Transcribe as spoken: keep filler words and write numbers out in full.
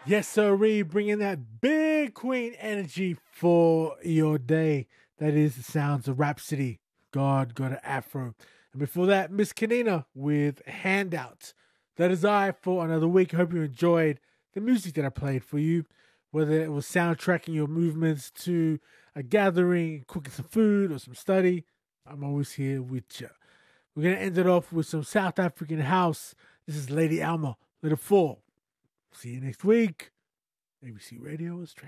Yes, sirree, bringing that big queen energy for your day. That is the sounds of Rhapsody. God got an afro. And before that, Miss Kanina with Handouts. That is I for another week. Hope you enjoyed the music that I played for you, whether it was soundtracking your movements to a gathering, cooking some food or some study. I'm always here with you. We're going to end it off with some South African house. This is Lady Alma, Little Four. See you next week. A B C Radio is